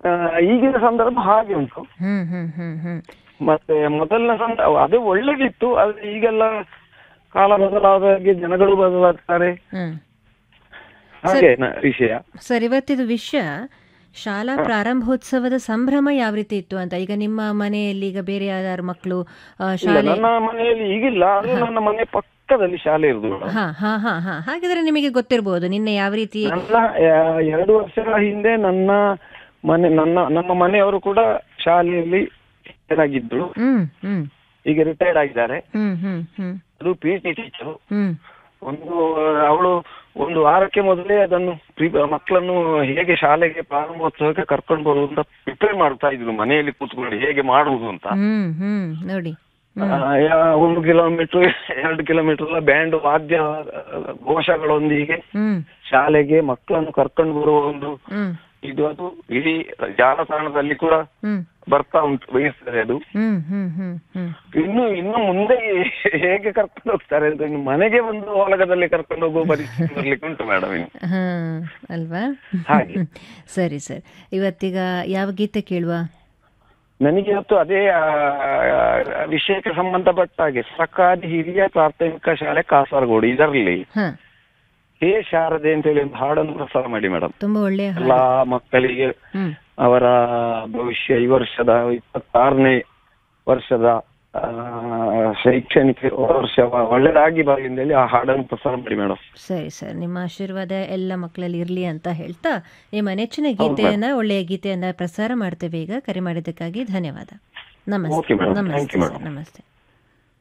ಈಗಿನ ಸಂದರ್ಭ ಹಾಗೆ ಉಂಟು. ಹ್ಮ್ ಹ್ಮ್ ಹ್ಮ್ ಹ್ಮ್ ಮತ್ತೆ ಮೊದಲಿನ ಸಂದರ್ಭ ಅದು ಒಳ್ಳೇದಿತ್ತು. ಆದ್ರೆ ಈಗೆಲ್ಲ ಕಾಲ ಬದಲಾದ ಹಾಗೆ ಜನಗಳು ಬದಲಾಗ್ತಾರೆ, ಹ್ಮ್ ಹಾಗೆ ವಿಷಯ. ಸರ್, ಇವತ್ತಿದು ವಿಷಯ ಶಾಲಾ ಪ್ರಾರಂಭೋತ್ಸವದ ಸಂಭ್ರಮ ಯಾವ ರೀತಿ ಇತ್ತು ಅಂತ. ಈಗ ನಿಮ್ಮ ಮನೆಯಲ್ಲಿ ಈಗ ಬೇರೆ ಯಾರು ಮಕ್ಕಳು ಶಾಲೆ? ನನ್ನ ಮನೆಯಲ್ಲಿ ಈಗಿಲ್ಲ, ಆದ್ರೂ ನನ್ನ ಮನೆ ಪಕ್ಕದಲ್ಲಿ ಶಾಲೆ ಇರುದು. ಹಾ ಹಾ ಹಾ ಹಾ ಹಾಗಿದ್ರೆ ನಿಮಗೆ ಗೊತ್ತಿರಬಹುದು ನಿನ್ನೆ ಯಾವ ರೀತಿ. ನನ್ನ 2 ವರ್ಷಗಳ ಹಿಂದೆ ನಮ್ಮ ಮನೆಯವರು ಕೂಡ ಶಾಲೆಯಲ್ಲಿ ಆಗಿದ್ರು. ಈಗ ರಿಟೈರ್ಡ್ ಆಗಿದ್ದಾರೆ. ಅದು PhD ಟೀಚರು. ಅವಳು ಒಂದು ವಾರಕ್ಕೆ ಮೊದಲೇ ಅದನ್ನು ಮಕ್ಕಳನ್ನು ಹೇಗೆ ಶಾಲೆಗೆ ಪ್ರಾರಂಭೋತ್ಸವಕ್ಕೆ ಕರ್ಕೊಂಡು ಬರುವುದು ಅಂತ ಪ್ರಿಪೇರ್ ಮಾಡ್ತಾ ಇದ್ರು, ಮನೆಯಲ್ಲಿ ಕೂತ್ಕೊಂಡು ಹೇಗೆ ಮಾಡುವುದು ಅಂತ. ನೋಡಿ, 1 ಕಿಲೋಮೀಟರ್ 2 ಕಿಲೋಮೀಟರ್ ಬ್ಯಾಂಡ್ ವಾದ್ಯ ಘೋಷಗಳೊಂದಿಗೆ ಶಾಲೆಗೆ ಮಕ್ಕಳನ್ನು ಕರ್ಕೊಂಡು ಬರುವ ಒಂದು ಇದು, ಅದು ಇಡೀ ಜಾಲತಾಣದಲ್ಲಿ ಕೂಡ ಬರ್ತಾ ಉಂಟು, ಬಯಸ್ತದೆ ಅದು. ಇನ್ನು ಮುಂದೆ ಹೇಗೆ ಕರ್ಕೊಂಡು ಹೋಗ್ತಾರೆ ಅಂತ ಇನ್ನು ಮನೆಗೆ ಒಂದು ಒಳಗದಲ್ಲಿ ಕರ್ಕೊಂಡು ಹೋಗುವ ಪರಿಸ್ಥಿತಿ ಬರ್ಲಿಕ್ಕೆ ಉಂಟು ಮೇಡಮ್ ಅಲ್ವಾ? ಹಾಗೆ. ಸರಿ ಸರ್, ಇವತ್ತೀಗ ಯಾವ ಗೀತೆ ಕೇಳುವ? ನನಗೆ ಇವತ್ತು ಅದೇ ವಿಷಯಕ್ಕೆ ಸಂಬಂಧಪಟ್ಟ ಹಾಗೆ ಸರ್ಕಾರಿ ಹಿರಿಯ ಪ್ರಾಥಮಿಕ ಶಾಲೆ ಕಾಸರಗೋಡು, ಇದರಲ್ಲಿ ಹೇ ಶಾರದೆ ಅಂತ ಹೇಳಿ ಒಂದು ಹಾಡನ್ನು ಪ್ರಸಾರ ಮಾಡಿ ಮೇಡಮ್. ತುಂಬಾ ಒಳ್ಳೆಯ ಎಲ್ಲಾ ಮಕ್ಕಳಿಗೆ ಅವರ ಭವಿಷ್ಯ ಈ ವರ್ಷದ 26ನೇ ವರ್ಷದ ಶೈಕ್ಷಣಿಕ ವರ್ಷ ಒಳ್ಳೆದಾಗಿ ಬರಲಿ ಅಂತ ಹೇಳಿ ಆ ಹಾಡನ್ನು ಪ್ರಸಾರ ಮಾಡಿ ಮೇಡಮ್. ಸರಿ ಸರ್, ನಿಮ್ಮ ಆಶೀರ್ವಾದ ಎಲ್ಲ ಮಕ್ಕಳಲ್ಲಿ ಇರ್ಲಿ ಅಂತ ಹೇಳ್ತಾ ನಿಮ್ಮ ನೆಚ್ಚಿನ ಗೀತೆಯನ್ನ, ಒಳ್ಳೆಯ ಗೀತೆಯನ್ನ ಪ್ರಸಾರ ಮಾಡ್ತೇವೆ. ಈಗ ಕರೆ ಮಾಡಿದ್ದಕ್ಕಾಗಿ ಧನ್ಯವಾದ. ನಮಸ್ತೆ. ನಮಸ್ತೆ.